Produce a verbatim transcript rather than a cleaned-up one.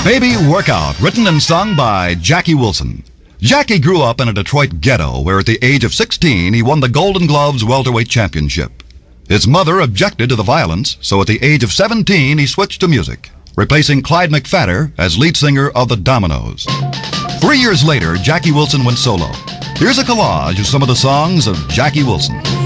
Baby Workout, written and sung by Jackie Wilson. Jackie grew up in a Detroit ghetto where at the age of sixteen he won the Golden Gloves welterweight championship. His mother objected to the violence, so at the age of seventeen he switched to music, replacing Clyde McPhatter as lead singer of the Dominoes. Three years later, Jackie Wilson went solo. Here's a collage of some of the songs of Jackie Wilson.